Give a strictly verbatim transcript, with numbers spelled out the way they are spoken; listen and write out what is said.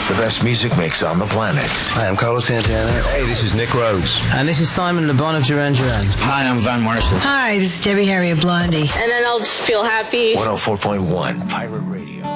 The best music mix on the planet. Hi, I'm Carlos Santana. Hey, this is Nick Rhodes. And this is Simon Le Bon of Duran Duran. Hi, I'm Van Morrison. Hi, this is Debbie Harry of Blondie. And then I'll just feel happy. one oh four point one Pirate Radio.